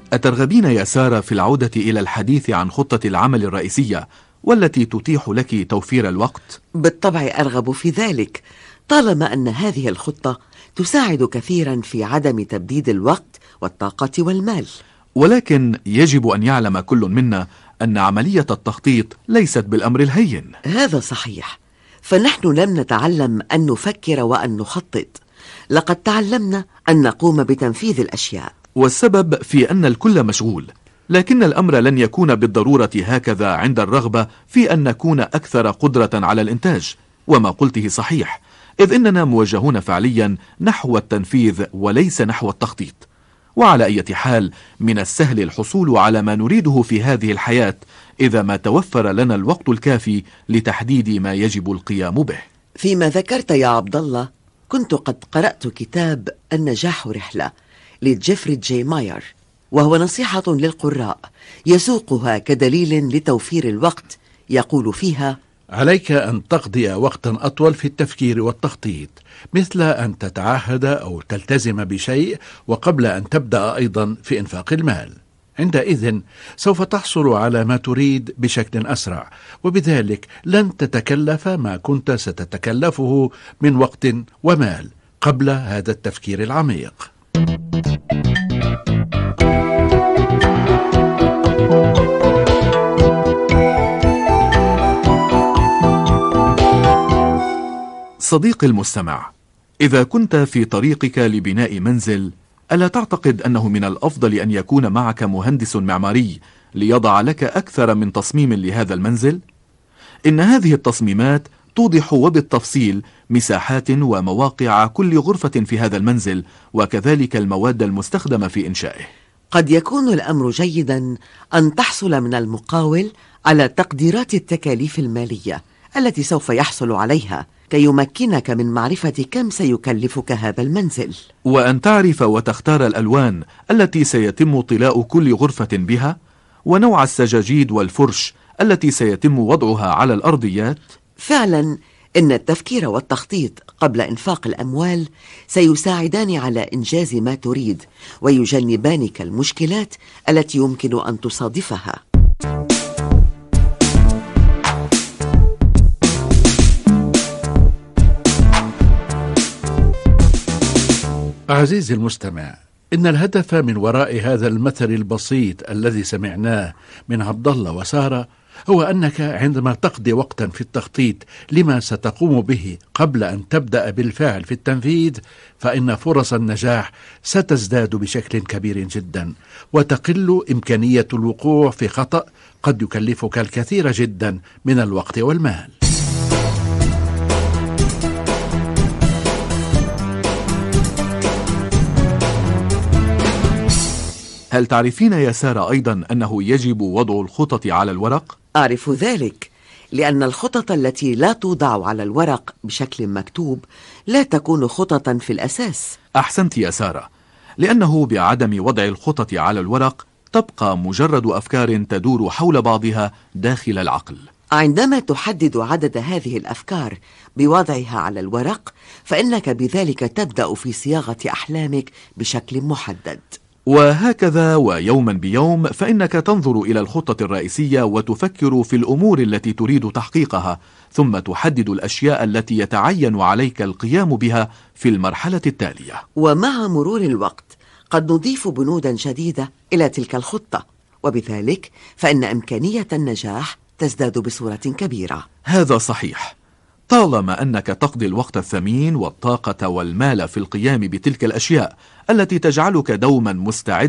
أترغبين يا سارة في العودة إلى الحديث عن خطة العمل الرئيسية والتي تتيح لك توفير الوقت؟ بالطبع أرغب في ذلك، طالما أن هذه الخطة تساعد كثيرا في عدم تبديد الوقت والطاقة والمال. ولكن يجب أن يعلم كل منا أن عملية التخطيط ليست بالأمر الهين. هذا صحيح، فنحن لم نتعلم أن نفكر وأن نخطط، لقد تعلمنا أن نقوم بتنفيذ الأشياء. والسبب في أن الكل مشغول، لكن الأمر لن يكون بالضرورة هكذا عند الرغبة في أن نكون أكثر قدرة على الإنتاج. وما قلته صحيح، إذ إننا موجهون فعليا نحو التنفيذ وليس نحو التخطيط. وعلى أي حال، من السهل الحصول على ما نريده في هذه الحياة إذا ما توفر لنا الوقت الكافي لتحديد ما يجب القيام به. فيما ذكرت يا عبد الله، كنت قد قرأت كتاب النجاح رحلة لجيفري جي ماير، وهو نصيحة للقراء يسوقها كدليل لتوفير الوقت. يقول فيها: عليك أن تقضي وقتا أطول في التفكير والتخطيط، مثل أن تتعهد أو تلتزم بشيء، وقبل أن تبدأ أيضا في إنفاق المال. عندئذ سوف تحصل على ما تريد بشكل أسرع، وبذلك لن تتكلف ما كنت ستتكلفه من وقت ومال قبل هذا التفكير العميق. صديقي المستمع، إذا كنت في طريقك لبناء منزل، ألا تعتقد أنه من الأفضل أن يكون معك مهندس معماري ليضع لك أكثر من تصميم لهذا المنزل؟ إن هذه التصميمات توضح وبالتفصيل مساحات ومواقع كل غرفة في هذا المنزل، وكذلك المواد المستخدمة في إنشائه. قد يكون الأمر جيدا أن تحصل من المقاول على تقديرات التكاليف المالية التي سوف يحصل عليها، كي يمكنك من معرفة كم سيكلفك هذا المنزل، وأن تعرف وتختار الألوان التي سيتم طلاء كل غرفة بها، ونوع السجاجيد والفرش التي سيتم وضعها على الأرضيات. فعلا إن التفكير والتخطيط قبل إنفاق الأموال سيساعدان على إنجاز ما تريد، ويجنبانك المشكلات التي يمكن أن تصادفها. عزيزي المستمع، إن الهدف من وراء هذا المثل البسيط الذي سمعناه من عبد الله وسارة هو أنك عندما تقضي وقتا في التخطيط لما ستقوم به قبل أن تبدأ بالفعل في التنفيذ، فإن فرص النجاح ستزداد بشكل كبير جدا، وتقل إمكانية الوقوع في خطأ قد يكلفك الكثير جدا من الوقت والمال. هل تعرفين يا سارة أيضا أنه يجب وضع الخطط على الورق؟ أعرف ذلك، لأن الخطط التي لا توضع على الورق بشكل مكتوب لا تكون خططا في الأساس. أحسنت يا سارة، لأنه بعدم وضع الخطط على الورق تبقى مجرد أفكار تدور حول بعضها داخل العقل. عندما تحدد عدد هذه الأفكار بوضعها على الورق، فإنك بذلك تبدأ في صياغة أحلامك بشكل محدد. وهكذا ويوما بيوم فإنك تنظر إلى الخطة الرئيسية وتفكر في الأمور التي تريد تحقيقها، ثم تحدد الأشياء التي يتعين عليك القيام بها في المرحلة التالية. ومع مرور الوقت قد نضيف بنودا جديدة إلى تلك الخطة، وبذلك فإن إمكانية النجاح تزداد بصورة كبيرة. هذا صحيح، طالما أنك تقضي الوقت الثمين والطاقة والمال في القيام بتلك الأشياء التي تجعلك دوما مستعد